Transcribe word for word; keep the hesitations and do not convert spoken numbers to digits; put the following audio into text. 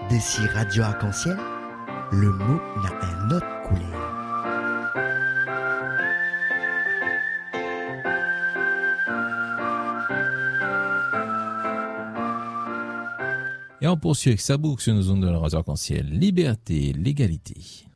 D'ici Radio Arc-en-Ciel, le mot n'a un autre couleur. Et on poursuit avec sa boucle sur nos ondes de la Radio Arc-en-Ciel. Liberté, l'égalité.